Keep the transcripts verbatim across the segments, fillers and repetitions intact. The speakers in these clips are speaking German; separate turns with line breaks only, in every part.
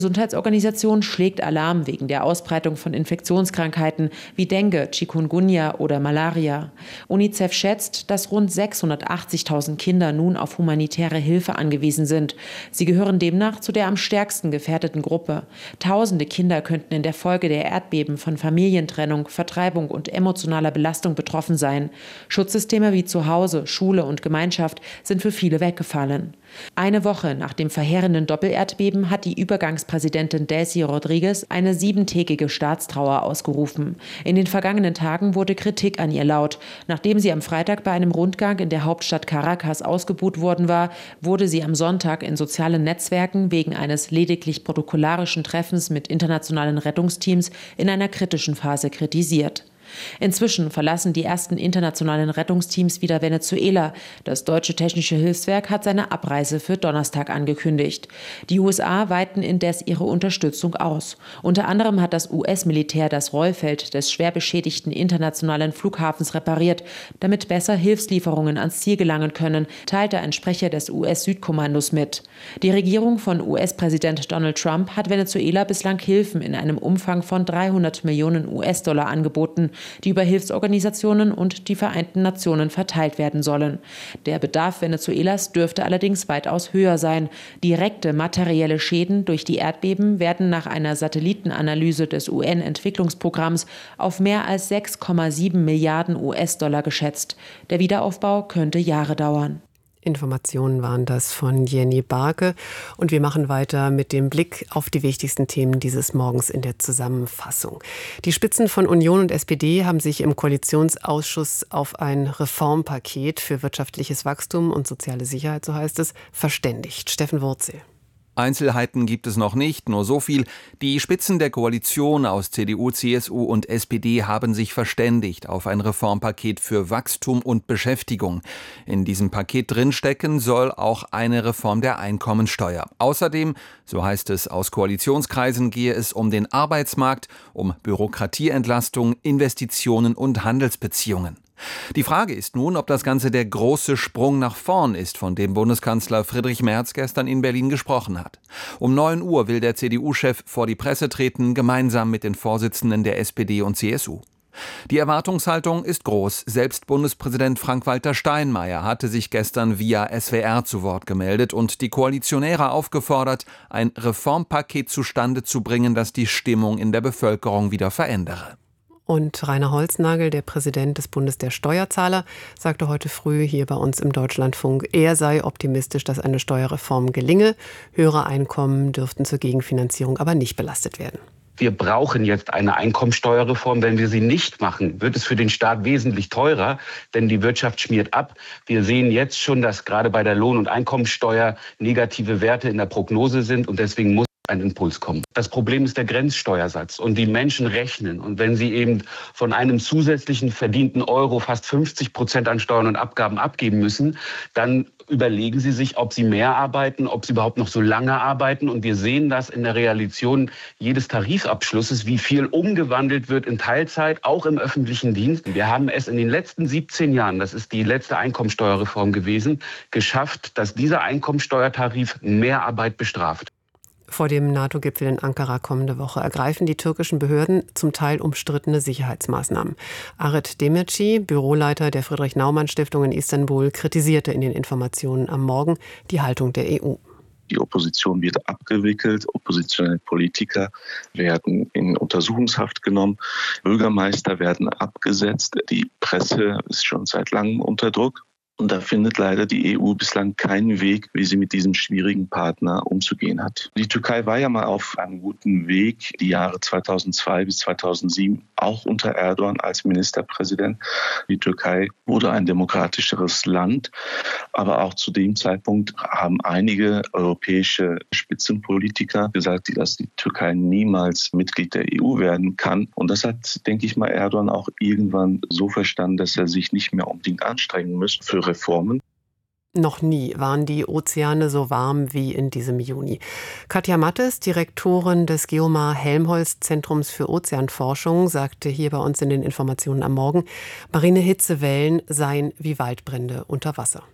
Die Gesundheitsorganisation schlägt Alarm wegen der Ausbreitung von Infektionskrankheiten wie Dengue, Chikungunya oder Malaria. UNICEF schätzt, dass rund sechshundertachtzigtausend Kinder nun auf humanitäre Hilfe angewiesen sind. Sie gehören demnach zu der am stärksten gefährdeten Gruppe. Tausende Kinder könnten in der Folge der Erdbeben von Familientrennung, Vertreibung und emotionaler Belastung betroffen sein. Schutzsysteme wie Zuhause, Schule und Gemeinschaft sind für viele weggefallen. Eine Woche nach dem verheerenden Doppelerdbeben hat die Übergangspräsidentin Delcy Rodriguez eine siebentägige Staatstrauer ausgerufen. In den vergangenen Tagen wurde Kritik an ihr laut. Nachdem sie am Freitag bei einem Rundgang in der Hauptstadt Caracas ausgebuht worden war, wurde sie am Sonntag in sozialen Netzwerken wegen eines lediglich protokollarischen Treffens mit internationalen Rettungsteams in einer kritischen Phase kritisiert. Inzwischen verlassen die ersten internationalen Rettungsteams wieder Venezuela. Das deutsche Technische Hilfswerk hat seine Abreise für Donnerstag angekündigt. Die U S A weiten indes ihre Unterstützung aus. Unter anderem hat das U S-Militär das Rollfeld des schwer beschädigten internationalen Flughafens repariert, damit besser Hilfslieferungen ans Ziel gelangen können, teilte ein Sprecher des U S-Südkommandos mit. Die Regierung von U S-Präsident Donald Trump hat Venezuela bislang Hilfen in einem Umfang von dreihundert Millionen U S-Dollar angeboten, die über Hilfsorganisationen und die Vereinten Nationen verteilt werden sollen. Der Bedarf Venezuelas dürfte allerdings weitaus höher sein. Direkte materielle Schäden durch die Erdbeben werden nach einer Satellitenanalyse des U N-Entwicklungsprogramms auf mehr als sechs Komma sieben Milliarden U S-Dollar geschätzt. Der Wiederaufbau könnte Jahre dauern.
Informationen waren das von Jenny Barke. Und wir machen weiter mit dem Blick auf die wichtigsten Themen dieses Morgens in der Zusammenfassung. Die Spitzen von Union und S P D haben sich im Koalitionsausschuss auf ein Reformpaket für wirtschaftliches Wachstum und soziale Sicherheit, so heißt es, verständigt. Steffen Wurzel.
Einzelheiten gibt es noch nicht, nur so viel. Die Spitzen der Koalition aus C D U, C S U und S P D haben sich verständigt auf ein Reformpaket für Wachstum und Beschäftigung. In diesem Paket drinstecken soll auch eine Reform der Einkommensteuer. Außerdem, so heißt es aus Koalitionskreisen, gehe es um den Arbeitsmarkt, um Bürokratieentlastung, Investitionen und Handelsbeziehungen. Die Frage ist nun, ob das Ganze der große Sprung nach vorn ist, von dem Bundeskanzler Friedrich Merz gestern in Berlin gesprochen hat. Um neun Uhr will der C D U-Chef vor die Presse treten, gemeinsam mit den Vorsitzenden der S P D und C S U. Die Erwartungshaltung ist groß. Selbst Bundespräsident Frank-Walter Steinmeier hatte sich gestern via S W R zu Wort gemeldet und die Koalitionäre aufgefordert, ein Reformpaket zustande zu bringen, das die Stimmung in der Bevölkerung wieder verändere.
Und Rainer Holznagel, der Präsident des Bundes der Steuerzahler, sagte heute früh hier bei uns im Deutschlandfunk, er sei optimistisch, dass eine Steuerreform gelinge. Höhere Einkommen dürften zur Gegenfinanzierung aber nicht belastet werden.
Wir brauchen jetzt eine Einkommensteuerreform. Wenn wir sie nicht machen, wird es für den Staat wesentlich teurer, denn die Wirtschaft schmiert ab. Wir sehen jetzt schon, dass gerade bei der Lohn- und Einkommensteuer negative Werte in der Prognose sind und deswegen muss ein Impuls kommen. Das Problem ist der Grenzsteuersatz und die Menschen rechnen. Und wenn sie eben von einem zusätzlichen verdienten Euro fast fünfzig Prozent an Steuern und Abgaben abgeben müssen, dann überlegen sie sich, ob sie mehr arbeiten, ob sie überhaupt noch so lange arbeiten. Und wir sehen das in der Realisation jedes Tarifabschlusses, wie viel umgewandelt wird in Teilzeit, auch im öffentlichen Dienst. Wir haben es in den letzten siebzehn Jahren, das ist die letzte Einkommensteuerreform gewesen, geschafft, dass dieser Einkommensteuertarif mehr Arbeit bestraft.
Vor dem NATO-Gipfel in Ankara kommende Woche ergreifen die türkischen Behörden zum Teil umstrittene Sicherheitsmaßnahmen. Aret Demirci, Büroleiter der Friedrich-Naumann-Stiftung in Istanbul, kritisierte in den Informationen am Morgen die Haltung der E U.
Die Opposition wird abgewickelt, oppositionelle Politiker werden in Untersuchungshaft genommen, Bürgermeister werden abgesetzt, die Presse ist schon seit langem unter Druck. Und da findet leider die E U bislang keinen Weg, wie sie mit diesem schwierigen Partner umzugehen hat. Die Türkei war ja mal auf einem guten Weg, die Jahre zweitausendzwei bis zweitausendsieben, auch unter Erdogan als Ministerpräsident. Die Türkei wurde ein demokratischeres Land, aber auch zu dem Zeitpunkt haben einige europäische Spitzenpolitiker gesagt, dass die Türkei niemals Mitglied der E U werden kann. Und das hat, denke ich mal, Erdogan auch irgendwann so verstanden, dass er sich nicht mehr unbedingt anstrengen muss für Reformen.
Noch nie waren die Ozeane so warm wie in diesem Juni. Katja Mattes, Direktorin des Geomar-Helmholtz-Zentrums für Ozeanforschung, sagte hier bei uns in den Informationen am Morgen, marine Hitzewellen seien wie Waldbrände unter Wasser.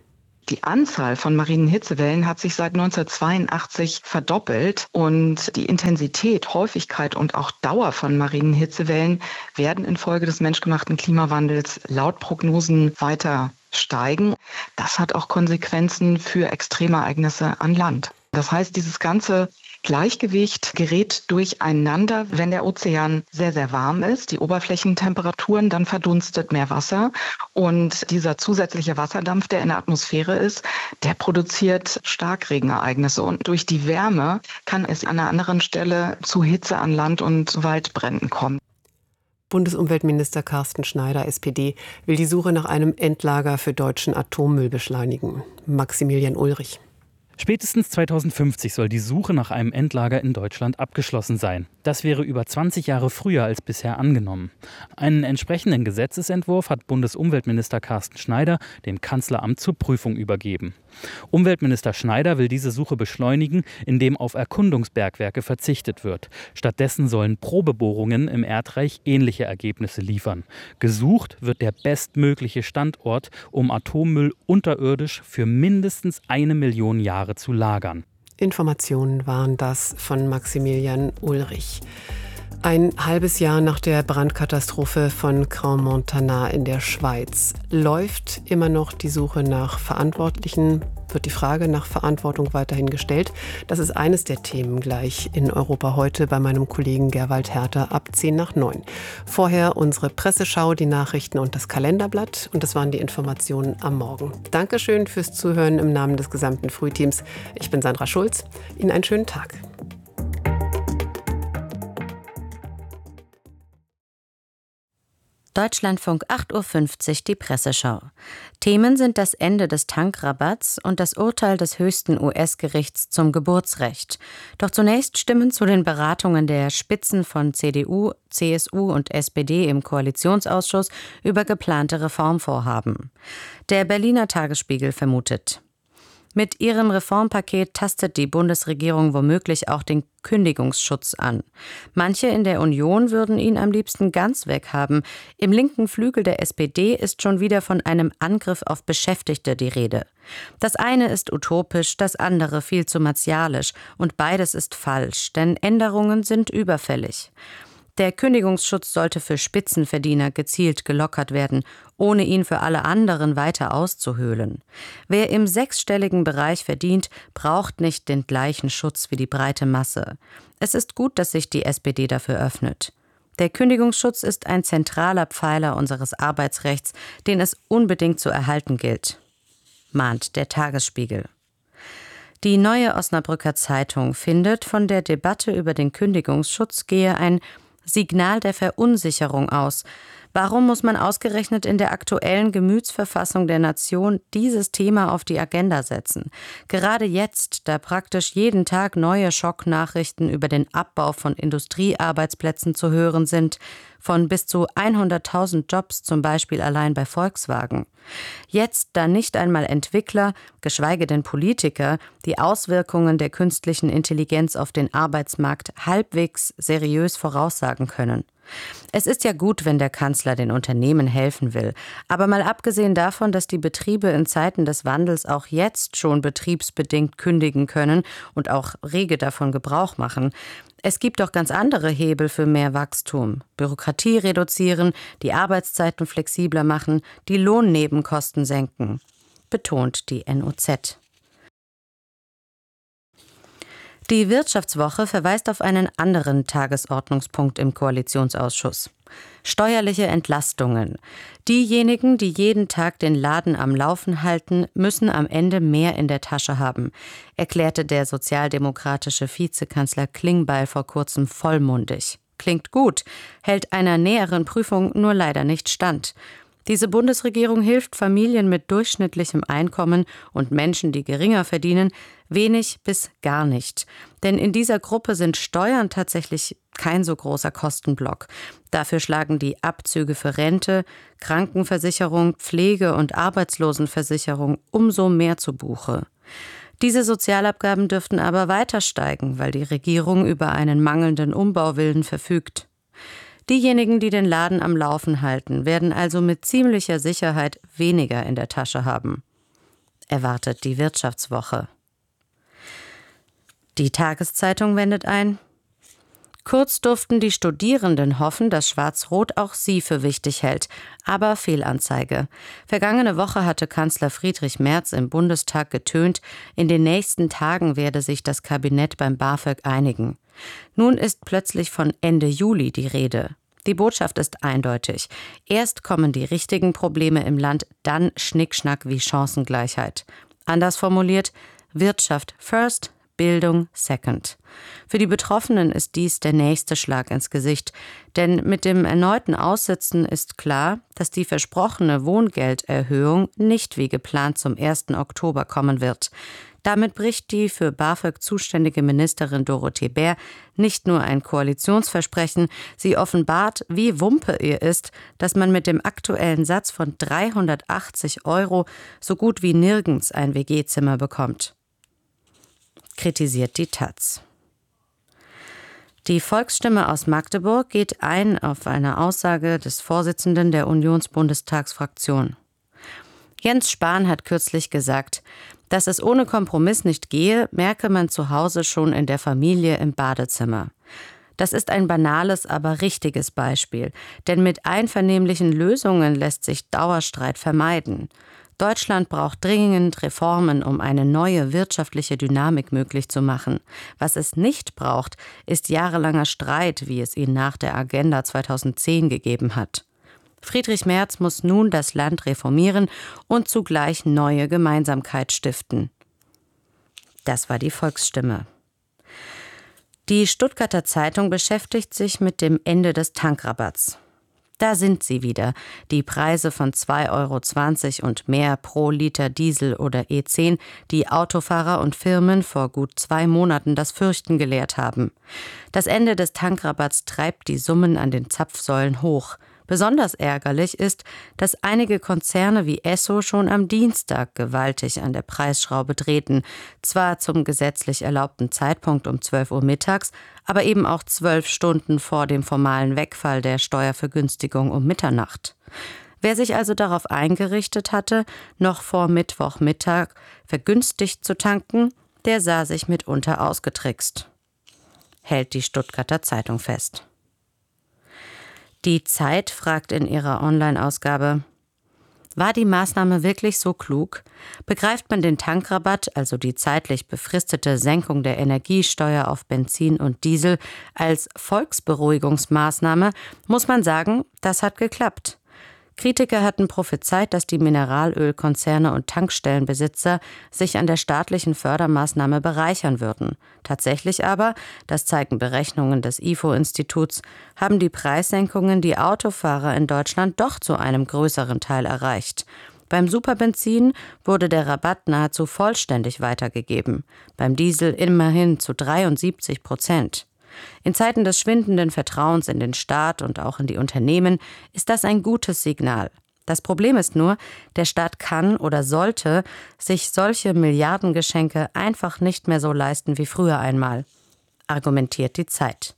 Die Anzahl von marinen Hitzewellen hat sich seit neunzehnhundertzweiundachtzig verdoppelt und die Intensität, Häufigkeit und auch Dauer von marinen Hitzewellen werden infolge des menschgemachten Klimawandels laut Prognosen weiter steigen. Das hat auch Konsequenzen für Extremereignisse an Land. Das heißt, dieses ganze Gleichgewicht gerät durcheinander, wenn der Ozean sehr, sehr warm ist, die Oberflächentemperaturen, dann verdunstet mehr Wasser und dieser zusätzliche Wasserdampf, der in der Atmosphäre ist, der produziert Starkregenereignisse und durch die Wärme kann es an einer anderen Stelle zu Hitze an Land und Waldbränden kommen.
Bundesumweltminister Carsten Schneider, S P D, will die Suche nach einem Endlager für deutschen Atommüll beschleunigen. Maximilian Ulrich.
Spätestens zweitausendfünfzig soll die Suche nach einem Endlager in Deutschland abgeschlossen sein. Das wäre über zwanzig Jahre früher als bisher angenommen. Einen entsprechenden Gesetzesentwurf hat Bundesumweltminister Carsten Schneider dem Kanzleramt zur Prüfung übergeben. Umweltminister Schneider will diese Suche beschleunigen, indem auf Erkundungsbergwerke verzichtet wird. Stattdessen sollen Probebohrungen im Erdreich ähnliche Ergebnisse liefern. Gesucht wird der bestmögliche Standort, um Atommüll unterirdisch für mindestens eine Million Jahre zu lagern.
Informationen waren das von Maximilian Ulrich. Ein halbes Jahr nach der Brandkatastrophe von Crans-Montana in der Schweiz läuft immer noch die Suche nach Verantwortlichen, wird die Frage nach Verantwortung weiterhin gestellt. Das ist eines der Themen gleich in Europa heute bei meinem Kollegen Gerwald Herter ab zehn nach neun. Vorher unsere Presseschau, die Nachrichten und das Kalenderblatt. Und das waren die Informationen am Morgen. Dankeschön fürs Zuhören im Namen des gesamten Frühteams. Ich bin Sandra Schulz. Ihnen einen schönen Tag.
Deutschlandfunk acht Uhr fünfzig, die Presseschau. Themen sind das Ende des Tankrabatts und das Urteil des höchsten U S-Gerichts zum Geburtsrecht. Doch zunächst Stimmen zu den Beratungen der Spitzen von C D U, C S U und S P D im Koalitionsausschuss über geplante Reformvorhaben. Der Berliner Tagesspiegel vermutet: Mit ihrem Reformpaket tastet die Bundesregierung womöglich auch den Kündigungsschutz an. Manche in der Union würden ihn am liebsten ganz weghaben. Im linken Flügel der S P D ist schon wieder von einem Angriff auf Beschäftigte die Rede. Das eine ist utopisch, das andere viel zu martialisch. Und beides ist falsch, denn Änderungen sind überfällig. Der Kündigungsschutz sollte für Spitzenverdiener gezielt gelockert werden, ohne ihn für alle anderen weiter auszuhöhlen. Wer im sechsstelligen Bereich verdient, braucht nicht den gleichen Schutz wie die breite Masse. Es ist gut, dass sich die S P D dafür öffnet. Der Kündigungsschutz ist ein zentraler Pfeiler unseres Arbeitsrechts, den es unbedingt zu erhalten gilt, mahnt der Tagesspiegel. Die Neue Osnabrücker Zeitung findet, von der Debatte über den Kündigungsschutz gehe ein Signal der Verunsicherung aus. Warum muss man ausgerechnet in der aktuellen Gemütsverfassung der Nation dieses Thema auf die Agenda setzen? Gerade jetzt, da praktisch jeden Tag neue Schocknachrichten über den Abbau von Industriearbeitsplätzen zu hören sind, von bis zu hunderttausend Jobs zum Beispiel allein bei Volkswagen. Jetzt, da nicht einmal Entwickler, geschweige denn Politiker, die Auswirkungen der künstlichen Intelligenz auf den Arbeitsmarkt halbwegs seriös voraussagen können. Es ist ja gut, wenn der Kanzler den Unternehmen helfen will. Aber mal abgesehen davon, dass die Betriebe in Zeiten des Wandels auch jetzt schon betriebsbedingt kündigen können und auch rege davon Gebrauch machen, es gibt doch ganz andere Hebel für mehr Wachstum. Bürokratie reduzieren, die Arbeitszeiten flexibler machen, die Lohnnebenkosten senken, betont die N O Z. Die Wirtschaftswoche verweist auf einen anderen Tagesordnungspunkt im Koalitionsausschuss. Steuerliche Entlastungen. Diejenigen, die jeden Tag den Laden am Laufen halten, müssen am Ende mehr in der Tasche haben, erklärte der sozialdemokratische Vizekanzler Klingbeil vor kurzem vollmundig. Klingt gut, hält einer näheren Prüfung nur leider nicht stand. Diese Bundesregierung hilft Familien mit durchschnittlichem Einkommen und Menschen, die geringer verdienen, wenig bis gar nicht. Denn in dieser Gruppe sind Steuern tatsächlich kein so großer Kostenblock. Dafür schlagen die Abzüge für Rente, Krankenversicherung, Pflege- und Arbeitslosenversicherung umso mehr zu Buche. Diese Sozialabgaben dürften aber weiter steigen, weil die Regierung über einen mangelnden Umbauwillen verfügt. Diejenigen, die den Laden am Laufen halten, werden also mit ziemlicher Sicherheit weniger in der Tasche haben. erwartet die Wirtschaftswoche. Die Tageszeitung wendet ein: Kurz durften die Studierenden hoffen, dass Schwarz-Rot auch sie für wichtig hält. Aber Fehlanzeige. Vergangene Woche hatte Kanzler Friedrich Merz im Bundestag getönt, in den nächsten Tagen werde sich das Kabinett beim BAföG einigen. Nun ist plötzlich von Ende Juli die Rede. Die Botschaft ist eindeutig. Erst kommen die richtigen Probleme im Land, dann Schnickschnack wie Chancengleichheit. Anders formuliert: Wirtschaft first, Bildung second. Für die Betroffenen ist dies der nächste Schlag ins Gesicht. Denn mit dem erneuten Aussitzen ist klar, dass die versprochene Wohngelderhöhung nicht wie geplant zum ersten Oktober kommen wird. Damit bricht die für BAföG zuständige Ministerin Dorothee Bär nicht nur ein Koalitionsversprechen, sie offenbart, wie Wumpe ihr ist, dass man mit dem aktuellen Satz von dreihundertachtzig Euro so gut wie nirgends ein W G-Zimmer bekommt. Kritisiert die Taz. Die Volksstimme aus Magdeburg geht ein auf eine Aussage des Vorsitzenden der Unionsbundestagsfraktion. Jens Spahn hat kürzlich gesagt, dass es ohne Kompromiss nicht gehe, merke man zu Hause schon in der Familie im Badezimmer. Das ist ein banales, aber richtiges Beispiel, denn mit einvernehmlichen Lösungen lässt sich Dauerstreit vermeiden. Deutschland braucht dringend Reformen, um eine neue wirtschaftliche Dynamik möglich zu machen. Was es nicht braucht, ist jahrelanger Streit, wie es ihn nach der Agenda zweitausendzehn gegeben hat. Friedrich Merz muss nun das Land reformieren und zugleich neue Gemeinsamkeit stiften. Das war die Volksstimme. Die Stuttgarter Zeitung beschäftigt sich mit dem Ende des Tankrabatts. Da sind sie wieder, die Preise von zwei Euro zwanzig und mehr pro Liter Diesel oder E zehn, die Autofahrer und Firmen vor gut zwei Monaten das Fürchten gelehrt haben. Das Ende des Tankrabatts treibt die Summen an den Zapfsäulen hoch. Besonders ärgerlich ist, dass einige Konzerne wie Esso schon am Dienstag gewaltig an der Preisschraube drehten. Zwar zum gesetzlich erlaubten Zeitpunkt um zwölf Uhr mittags, aber eben auch zwölf Stunden vor dem formalen Wegfall der Steuervergünstigung um Mitternacht. Wer sich also darauf eingerichtet hatte, noch vor Mittwochmittag vergünstigt zu tanken, der sah sich mitunter ausgetrickst, hält die Stuttgarter Zeitung fest. Die Zeit fragt in ihrer Online-Ausgabe: War die Maßnahme wirklich so klug? Begreift man den Tankrabatt, also die zeitlich befristete Senkung der Energiesteuer auf Benzin und Diesel, als Volksberuhigungsmaßnahme, muss man sagen, das hat geklappt. Kritiker hatten prophezeit, dass die Mineralölkonzerne und Tankstellenbesitzer sich an der staatlichen Fördermaßnahme bereichern würden. Tatsächlich aber, das zeigen Berechnungen des I F O-Instituts, haben die Preissenkungen die Autofahrer in Deutschland doch zu einem größeren Teil erreicht. Beim Superbenzin wurde der Rabatt nahezu vollständig weitergegeben, beim Diesel immerhin zu dreiundsiebzig Prozent. In Zeiten des schwindenden Vertrauens in den Staat und auch in die Unternehmen ist das ein gutes Signal. Das Problem ist nur, der Staat kann oder sollte sich solche Milliardengeschenke einfach nicht mehr so leisten wie früher einmal, argumentiert die Zeit.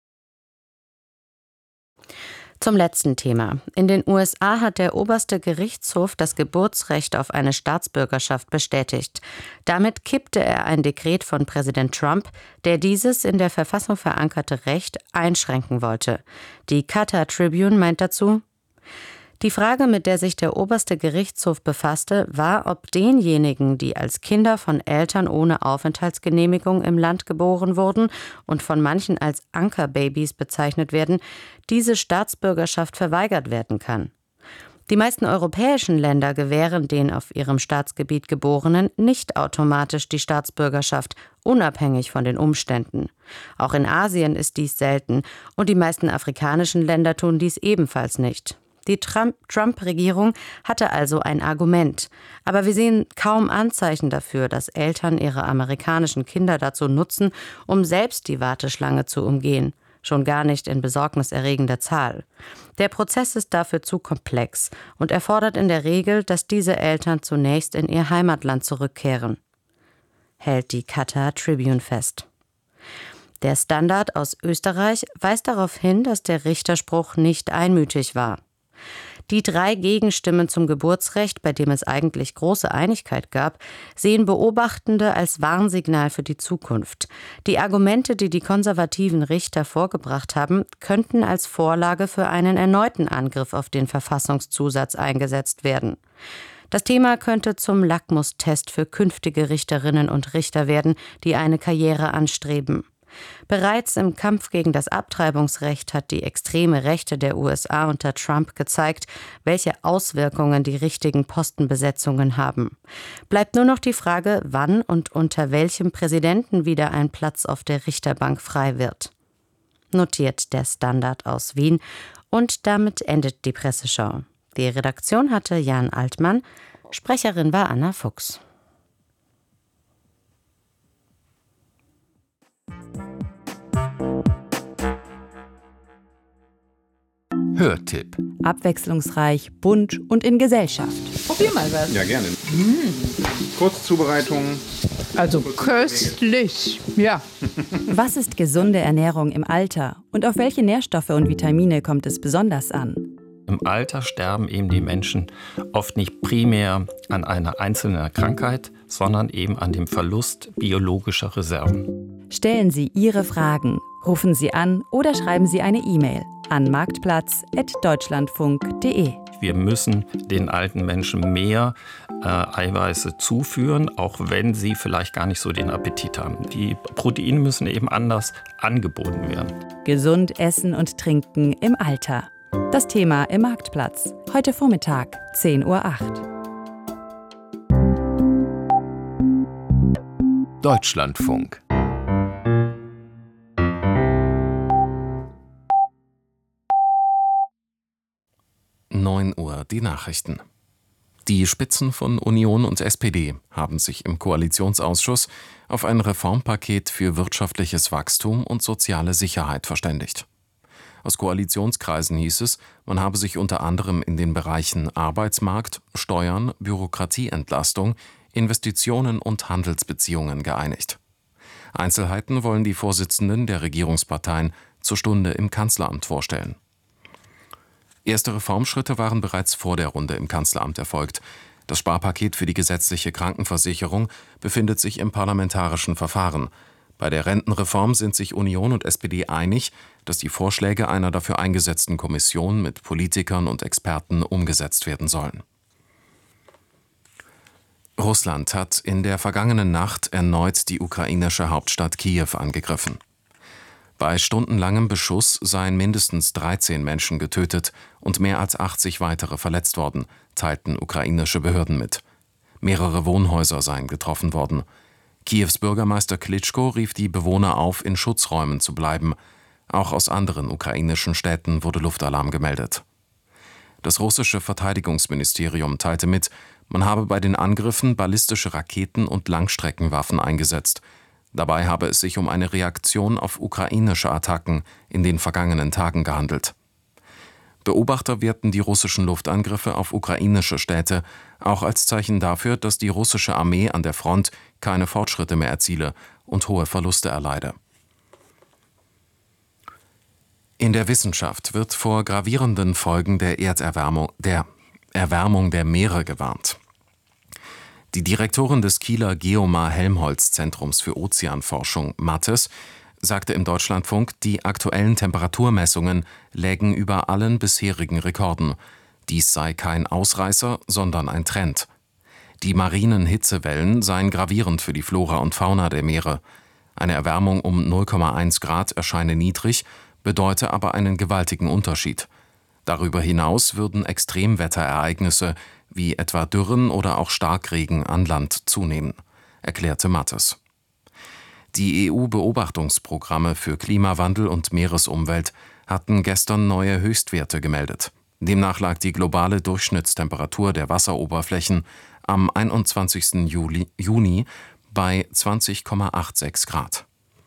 Zum letzten Thema. In den U S A hat der oberste Gerichtshof das Geburtsrecht auf eine Staatsbürgerschaft bestätigt. Damit kippte er ein Dekret von Präsident Trump, der dieses in der Verfassung verankerte Recht einschränken wollte. Die Qatar Tribune meint dazu: Die Frage, mit der sich der oberste Gerichtshof befasste, war, ob denjenigen, die als Kinder von Eltern ohne Aufenthaltsgenehmigung im Land geboren wurden und von manchen als Ankerbabys bezeichnet werden, diese Staatsbürgerschaft verweigert werden kann. Die meisten europäischen Länder gewähren den auf ihrem Staatsgebiet Geborenen nicht automatisch die Staatsbürgerschaft, unabhängig von den Umständen. Auch in Asien ist dies selten und die meisten afrikanischen Länder tun dies ebenfalls nicht. Die Trump-Regierung hatte also ein Argument. Aber wir sehen kaum Anzeichen dafür, dass Eltern ihre amerikanischen Kinder dazu nutzen, um selbst die Warteschlange zu umgehen. Schon gar nicht in besorgniserregender Zahl. Der Prozess ist dafür zu komplex und erfordert in der Regel, dass diese Eltern zunächst in ihr Heimatland zurückkehren, hält die Qatar Tribune fest. Der Standard aus Österreich weist darauf hin, dass der Richterspruch nicht einmütig war. Die drei Gegenstimmen zum Geburtsrecht, bei dem es eigentlich große Einigkeit gab, sehen Beobachtende als Warnsignal für die Zukunft. Die Argumente, die die konservativen Richter vorgebracht haben, könnten als Vorlage für einen erneuten Angriff auf den Verfassungszusatz eingesetzt werden. Das Thema könnte zum Lackmustest für künftige Richterinnen und Richter werden, die eine Karriere anstreben. Bereits im Kampf gegen das Abtreibungsrecht hat die extreme Rechte der U S A unter Trump gezeigt, welche Auswirkungen die richtigen Postenbesetzungen haben. Bleibt nur noch die Frage, wann und unter welchem Präsidenten wieder ein Platz auf der Richterbank frei wird. Notiert der Standard aus Wien. Und damit endet die Presseschau. Die Redaktion hatte Jan Altmann, Sprecherin war Anna Fuchs.
Hörtipp. Abwechslungsreich, bunt und in Gesellschaft.
Probier mal was.
Ja, gerne. Mmh. Kurzzubereitung.
Also köstlich, ja.
Was ist gesunde Ernährung im Alter und auf welche Nährstoffe und Vitamine kommt es besonders an?
Im Alter sterben eben die Menschen oft nicht primär an einer einzelnen Krankheit, sondern eben an dem Verlust biologischer Reserven.
Stellen Sie Ihre Fragen, rufen Sie an oder schreiben Sie eine E-Mail an marktplatz at deutschlandfunk punkt de.
Wir müssen den alten Menschen mehr äh, Eiweiße zuführen, auch wenn sie vielleicht gar nicht so den Appetit haben. Die Proteine müssen eben anders angeboten werden.
Gesund essen und trinken im Alter. Das Thema im Marktplatz. Heute Vormittag, zehn Uhr acht.
Deutschlandfunk. neun Uhr die Nachrichten. Die Spitzen von Union und S P D haben sich im Koalitionsausschuss auf ein Reformpaket für wirtschaftliches Wachstum und soziale Sicherheit verständigt. Aus Koalitionskreisen hieß es, man habe sich unter anderem in den Bereichen Arbeitsmarkt, Steuern, Bürokratieentlastung, Investitionen und Handelsbeziehungen geeinigt. Einzelheiten wollen die Vorsitzenden der Regierungsparteien zur Stunde im Kanzleramt vorstellen. Erste Reformschritte waren bereits vor der Runde im Kanzleramt erfolgt. Das Sparpaket für die gesetzliche Krankenversicherung befindet sich im parlamentarischen Verfahren. Bei der Rentenreform sind sich Union und S P D einig, dass die Vorschläge einer dafür eingesetzten Kommission mit Politikern und Experten umgesetzt werden sollen. Russland hat in der vergangenen Nacht erneut die ukrainische Hauptstadt Kiew angegriffen. Bei stundenlangem Beschuss seien mindestens dreizehn Menschen getötet und mehr als achtzig weitere verletzt worden, teilten ukrainische Behörden mit. Mehrere Wohnhäuser seien getroffen worden. Kiews Bürgermeister Klitschko rief die Bewohner auf, in Schutzräumen zu bleiben. Auch aus anderen ukrainischen Städten wurde Luftalarm gemeldet. Das russische Verteidigungsministerium teilte mit, man habe bei den Angriffen ballistische Raketen und Langstreckenwaffen eingesetzt. Dabei habe es sich um eine Reaktion auf ukrainische Attacken in den vergangenen Tagen gehandelt. Beobachter werten die russischen Luftangriffe auf ukrainische Städte auch als Zeichen dafür, dass die russische Armee an der Front keine Fortschritte mehr erziele und hohe Verluste erleide. In der Wissenschaft wird vor gravierenden Folgen der Erderwärmung, der Erwärmung der Meere gewarnt. Die Direktorin des Kieler Geomar-Helmholtz-Zentrums für Ozeanforschung, Mattes, sagte im Deutschlandfunk, die aktuellen Temperaturmessungen lägen über allen bisherigen Rekorden. Dies sei kein Ausreißer, sondern ein Trend. Die marinen Hitzewellen seien gravierend für die Flora und Fauna der Meere. Eine Erwärmung um null Komma eins Grad erscheine niedrig, bedeute aber einen gewaltigen Unterschied. Darüber hinaus würden Extremwetterereignisse wie etwa Dürren oder auch Starkregen an Land zunehmen, erklärte Mattes. Die E U-Beobachtungsprogramme für Klimawandel und Meeresumwelt hatten gestern neue Höchstwerte gemeldet. Demnach lag die globale Durchschnittstemperatur der Wasseroberflächen am einundzwanzigsten Juni bei zwanzig Komma sechsundachtzig Grad.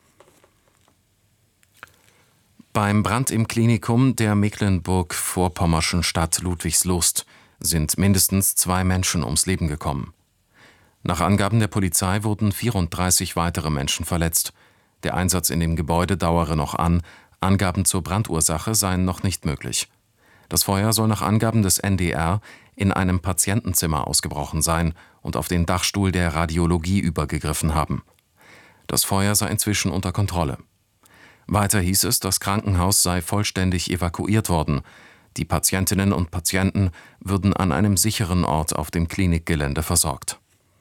Beim Brand im Klinikum der mecklenburg-vorpommerschen Stadt Ludwigslust sind mindestens zwei Menschen ums Leben gekommen. Nach Angaben der Polizei wurden vierunddreißig weitere Menschen verletzt. Der Einsatz in dem Gebäude dauere noch an, Angaben zur Brandursache seien noch nicht möglich. Das Feuer soll nach Angaben des N D R in einem Patientenzimmer ausgebrochen sein und auf den Dachstuhl der Radiologie übergegriffen haben. Das Feuer sei inzwischen unter Kontrolle. Weiter hieß es, das Krankenhaus sei vollständig evakuiert worden. Die Patientinnen und Patienten würden an einem sicheren Ort auf dem Klinikgelände versorgt.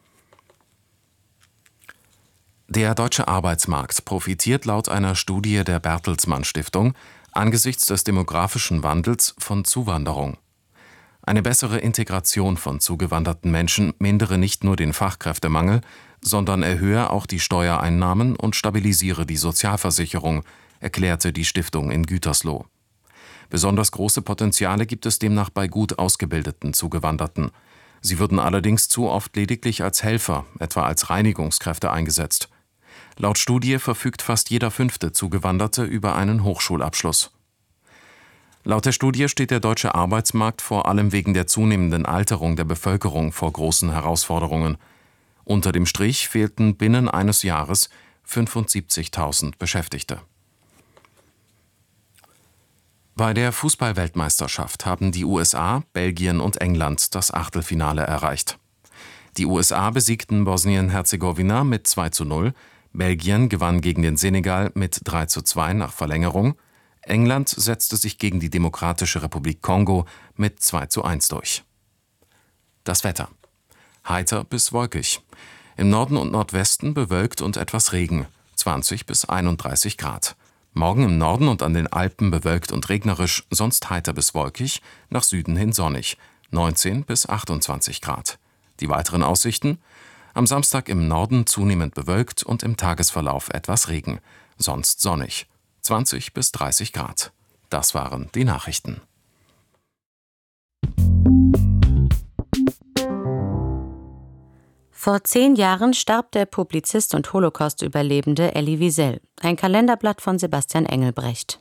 Der deutsche Arbeitsmarkt profitiert laut einer Studie der Bertelsmann Stiftung angesichts des demografischen Wandels von Zuwanderung. Eine bessere Integration von zugewanderten Menschen mindere nicht nur den Fachkräftemangel, sondern erhöhe auch die Steuereinnahmen und stabilisiere die Sozialversicherung, erklärte die Stiftung in Gütersloh. Besonders große Potenziale gibt es demnach bei gut ausgebildeten Zugewanderten. Sie würden allerdings zu oft lediglich als Helfer, etwa als Reinigungskräfte eingesetzt. Laut Studie verfügt fast jeder fünfte Zugewanderte über einen Hochschulabschluss. Laut der Studie steht der deutsche Arbeitsmarkt vor allem wegen der zunehmenden Alterung der Bevölkerung vor großen Herausforderungen. Unter dem Strich fehlten binnen eines Jahres fünfundsiebzigtausend Beschäftigte. Bei der Fußball-Weltmeisterschaft haben die U S A, Belgien und England das Achtelfinale erreicht. Die U S A besiegten Bosnien-Herzegowina mit zwei zu null, Belgien gewann gegen den Senegal mit drei zu zwei nach Verlängerung, England setzte sich gegen die Demokratische Republik Kongo mit zwei zu eins durch. Das Wetter: heiter bis wolkig. Im Norden und Nordwesten bewölkt und etwas Regen, zwanzig bis einunddreißig Grad. Morgen im Norden und an den Alpen bewölkt und regnerisch, sonst heiter bis wolkig, nach Süden hin sonnig, neunzehn bis achtundzwanzig Grad. Die weiteren Aussichten: am Samstag im Norden zunehmend bewölkt und im Tagesverlauf etwas Regen, sonst sonnig, zwanzig bis dreißig Grad. Das waren die Nachrichten.
Vor zehn Jahren starb der Publizist und Holocaust-Überlebende Elie Wiesel. Ein Kalenderblatt von Sebastian Engelbrecht.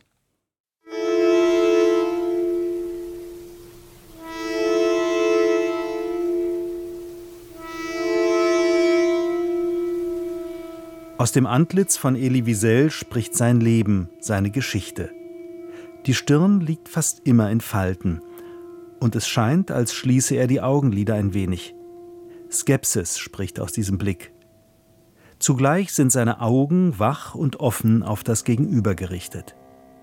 Aus dem Antlitz von Elie Wiesel spricht sein Leben, seine Geschichte. Die Stirn liegt fast immer in Falten. Und es scheint, als schließe er die Augenlider ein wenig. Skepsis spricht aus diesem Blick. Zugleich sind seine Augen wach und offen auf das Gegenüber gerichtet.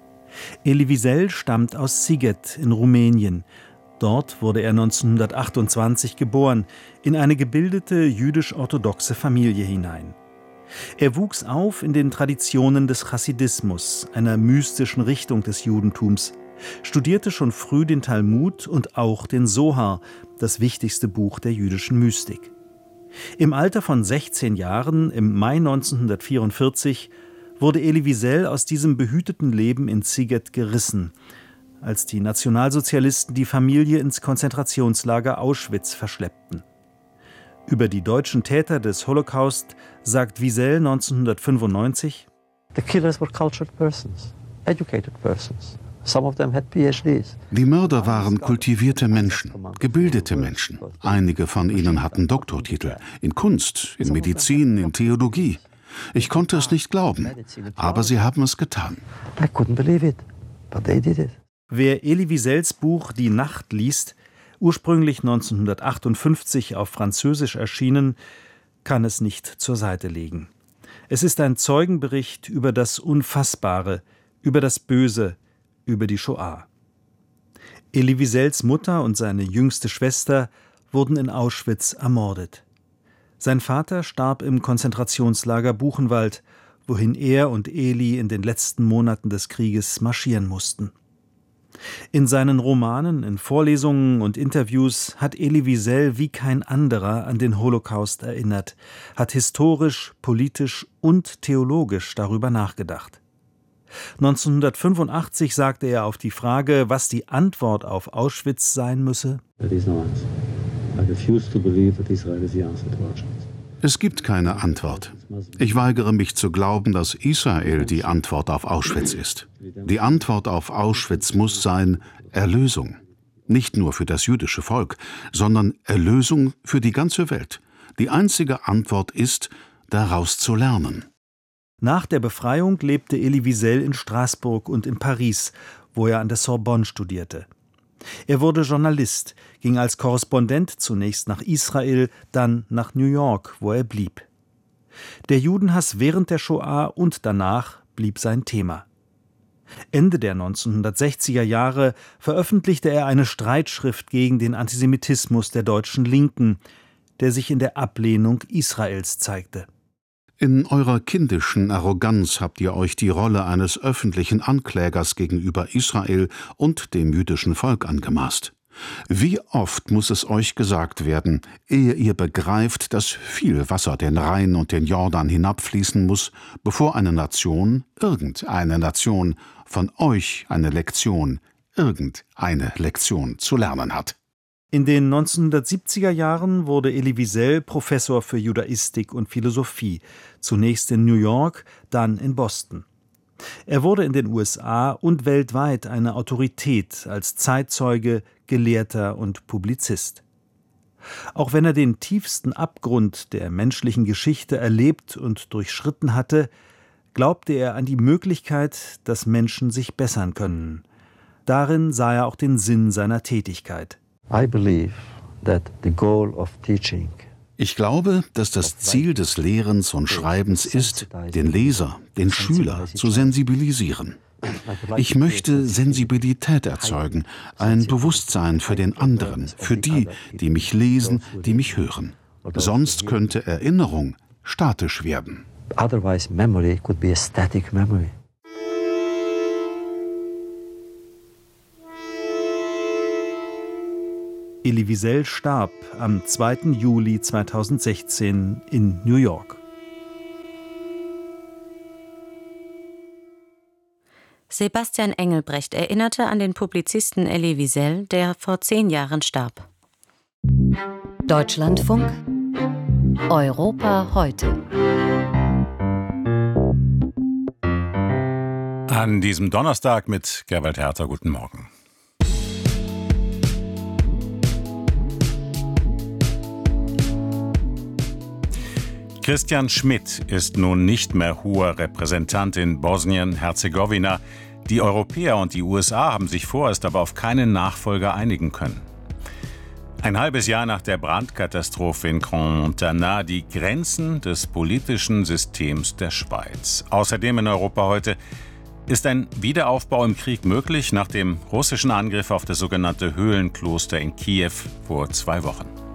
Elie Wiesel stammt aus Sighet in Rumänien. Dort wurde er neunzehnhundertachtundzwanzig geboren, in eine gebildete jüdisch-orthodoxe Familie hinein. Er wuchs auf in den Traditionen des Chassidismus, einer mystischen Richtung des Judentums, studierte schon früh den Talmud und auch den Sohar, das wichtigste Buch der jüdischen Mystik. Im Alter von sechzehn Jahren, im Mai neunzehnhundertvierundvierzig, wurde Elie Wiesel aus diesem behüteten Leben in Sighet gerissen, als die Nationalsozialisten die Familie ins Konzentrationslager Auschwitz verschleppten. Über die deutschen Täter des Holocaust sagt Wiesel neunzehnhundertfünfundneunzig:
The killers were cultured persons, educated persons. Some of them had P H Ds.
Die Mörder waren kultivierte Menschen, gebildete Menschen. Einige von ihnen hatten Doktortitel in Kunst, in Medizin, in Theologie. Ich konnte es nicht glauben, aber sie haben es getan.
I couldn't believe it, but they did it.
Wer Elie Wiesels Buch Die Nacht liest, ursprünglich neunzehnhundertachtundfünfzig auf Französisch erschienen, kann es nicht zur Seite legen. Es ist ein Zeugenbericht über das Unfassbare, über das Böse, über die Shoah. Elie Wiesels Mutter und seine jüngste Schwester wurden in Auschwitz ermordet. Sein Vater starb im Konzentrationslager Buchenwald, wohin er und Elie in den letzten Monaten des Krieges marschieren mussten. In seinen Romanen, in Vorlesungen und Interviews hat Elie Wiesel wie kein anderer an den Holocaust erinnert, hat historisch, politisch und theologisch darüber nachgedacht. neunzehnhundertfünfundachtzig sagte er auf die Frage, was die Antwort auf Auschwitz sein müsse:
Es gibt keine Antwort. Ich weigere mich zu glauben, dass Israel die Antwort auf Auschwitz ist. Die Antwort auf Auschwitz muss sein Erlösung. Nicht nur für das jüdische Volk, sondern Erlösung für die ganze Welt. Die einzige Antwort ist, daraus zu lernen.
Nach der Befreiung lebte Elie Wiesel in Straßburg und in Paris, wo er an der Sorbonne studierte. Er wurde Journalist, ging als Korrespondent zunächst nach Israel, dann nach New York, wo er blieb. Der Judenhass während der Shoah und danach blieb sein Thema. Ende der neunzehnhundertsechziger Jahre veröffentlichte er eine Streitschrift gegen den Antisemitismus der deutschen Linken, der sich in der Ablehnung Israels zeigte.
In eurer kindischen Arroganz habt ihr euch die Rolle eines öffentlichen Anklägers gegenüber Israel und dem jüdischen Volk angemaßt. Wie oft muss es euch gesagt werden, ehe ihr begreift, dass viel Wasser den Rhein und den Jordan hinabfließen muss, bevor eine Nation, irgendeine Nation, von euch eine Lektion, irgendeine Lektion zu lernen hat.
In den neunzehnhundertsiebziger Jahren wurde Elie Wiesel Professor für Judaistik und Philosophie, zunächst in New York, dann in Boston. Er wurde in den U S A und weltweit eine Autorität als Zeitzeuge, Gelehrter und Publizist. Auch wenn er den tiefsten Abgrund der menschlichen Geschichte erlebt und durchschritten hatte, glaubte er an die Möglichkeit, dass Menschen sich bessern können. Darin sah er auch den Sinn seiner Tätigkeit.
I believe that the goal of teaching
Ich glaube, dass das Ziel des Lehrens und Schreibens ist, den Leser, den Schüler zu sensibilisieren. Ich möchte Sensibilität erzeugen, ein Bewusstsein für den anderen, für die, die mich lesen, die mich hören. Sonst könnte Erinnerung statisch werden.
Otherwise, memory could be a static memory.
Elie Wiesel starb am zweiten Juli zweitausendsechzehn in New York.
Sebastian Engelbrecht erinnerte an den Publizisten Elie Wiesel, der vor zehn Jahren starb.
Deutschlandfunk Europa heute.
An diesem Donnerstag mit Gerwald Herter, guten Morgen. Christian Schmidt ist nun nicht mehr hoher Repräsentant in Bosnien-Herzegowina. Die Europäer und die U S A haben sich vorerst aber auf keinen Nachfolger einigen können. Ein halbes Jahr nach der Brandkatastrophe in Grand Montana die Grenzen des politischen Systems der Schweiz. Außerdem in Europa heute: Ist ein Wiederaufbau im Krieg möglich nach dem russischen Angriff auf das sogenannte Höhlenkloster in Kiew vor zwei Wochen?